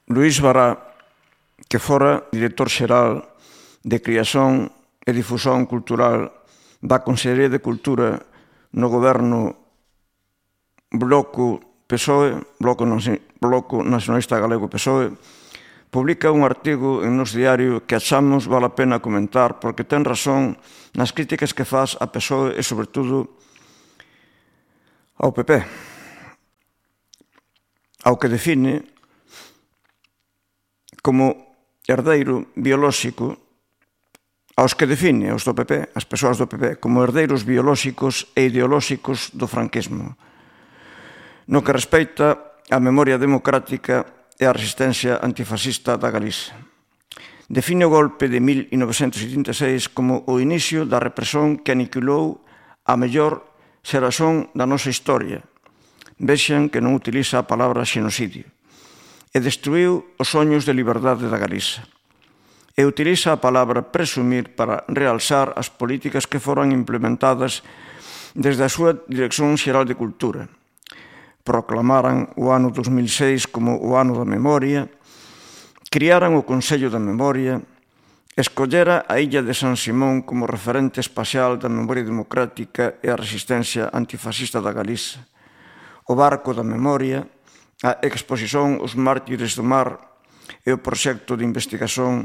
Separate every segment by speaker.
Speaker 1: Luís Bará, que fora director xeral de Criación e Difusón Cultural da Consellería de Cultura no goberno Bloco PSOE, Bloco Nacionalista Galego PSOE, publica un artigo en Nos Diario que achamos vale a pena comentar porque ten razón nas críticas que faz a PSOE e, sobre todo, ao PP, ao que define como herdeiro biolóxico, aos que define, aos do PP, as persoas do PP, como herdeiros biolóxicos e ideolóxicos do franquismo, no que respeita á memoria democrática e á resistencia antifascista da Galiza. Define o golpe de 1976 como o inicio da represión que aniquilou a mellor xeración da nosa historia. Vexan que non utiliza a palabra xenocidio. E destruiu os soños de liberdade da Galiza. E utiliza a palabra presumir para realzar as políticas que foran implementadas desde a súa Dirección Xeral de Cultura. Proclamaran o ano 2006 como o ano da memoria, criaran o Consello da Memoria, escollera a illa de San Simón como referente espacial da memoria democrática e a resistencia antifascista da Galiza, o Barco da Memoria, a exposición Os Mártires do Mar e o proxecto de investigación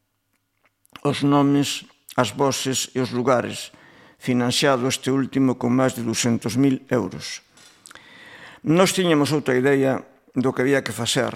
Speaker 1: Os Nomes, as Voces e os Lugares, financiado este último con máis de 200.000 euros. Nós tiñamos outra idea do que había que facer,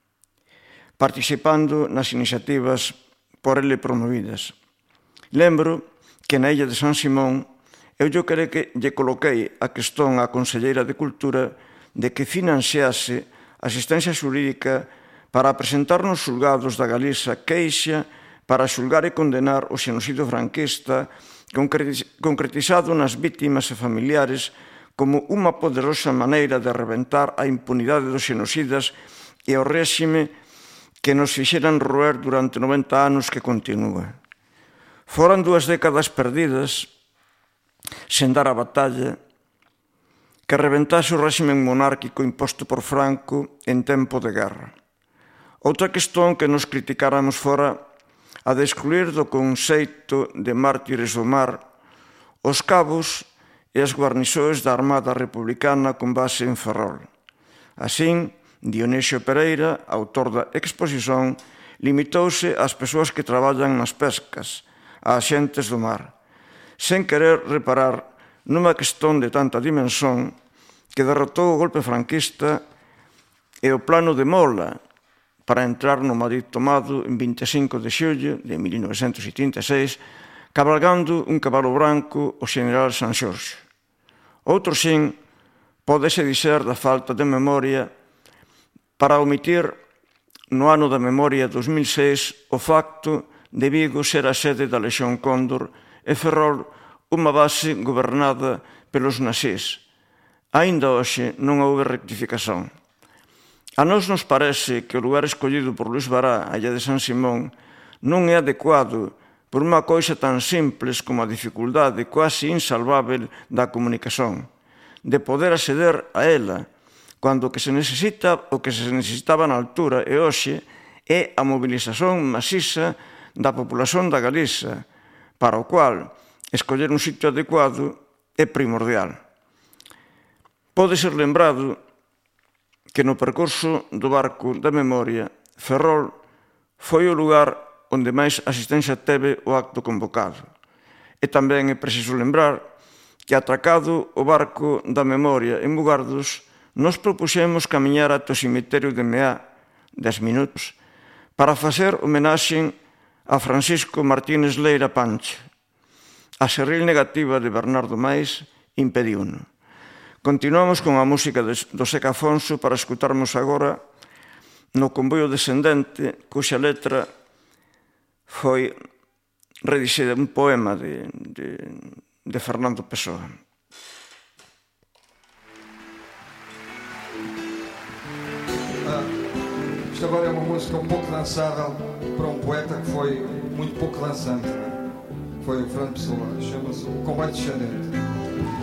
Speaker 1: participando nas iniciativas por ele promovidas. Lembro que na illa de San Simón eu lle coloquei a questón á Conselleira de Cultura de que financiase asistencia xurídica para presentar nos xulgados da Galiza queixa para xulgar e condenar o xenocidio franquista concretizado nas vítimas e familiares como unha poderosa maneira de rebentar a impunidade dos xenocidas e o réxime que nos fixeran roer durante 90 anos que continúa. Foran 2 décadas perdidas sen dar a batalla que rebentase o réxime monárquico imposto por Franco en tempo de guerra. Outra questón que nos criticáramos fora a de excluir do conceito de mártires do mar os cabos e as guarniçoes da Armada Republicana con base en Ferrol. Asín, Dionisio Pereira, autor da exposición, limitouse ás persoas que traballan nas pescas, a axentes do mar, sen querer reparar nunha questón de tanta dimensón que derrotou o golpe franquista e o plano de Mola para entrar no Madrid tomado en 25 de xullo de 1936, cabalgando un cabalo branco o xeneral Sanxorxo. Outro sin pódese dizer da falta de memoria para omitir no ano da memoria 2006 o facto de Vigo ser a sede da Lexión Cóndor e Ferrol unha base gobernada pelos nazis. Aínda hoxe non houve rectificación. A nós nos parece que o lugar escollido por Luís Bará, a illa de San Simón, non é adecuado por unha coisa tan simples como a dificultade quase insalvável da comunicación, de poder acceder a ela, cando o que se necesita, o que se necesitaba na altura e hoxe, é a mobilización maciza da populación da Galiza, para o cual escoller un sitio adecuado é primordial. Pode ser lembrado que no percurso do Barco da Memoria, Ferrol foi o lugar onde máis asistencia teve o acto convocado. E tamén é preciso lembrar que, atracado o Barco da Memoria en Mugardos, nos propuxemos camiñar ata o cemiterio de Meá, 10 minutos, para facer homenaxe a Francisco Martínez Leira Pancho. A xerril negativa de Bernardo Mais impediuno. Continuamos con a música do Seca Afonso para escutarmos agora No Convoio Descendente, cuxa letra foi redixida un poema de Fernando Pessoa.
Speaker 2: Isto agora é uma música um pouco dançável para um poeta que foi muito pouco dançante. Foi o Fernando Pessoa, chama-se O Comboio Descendente.